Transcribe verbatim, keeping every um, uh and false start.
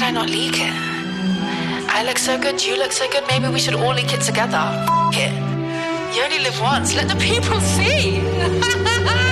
I not leak it? I look so good, you look so good, maybe we should all leak it together. F*** it. You only live once, let the people see.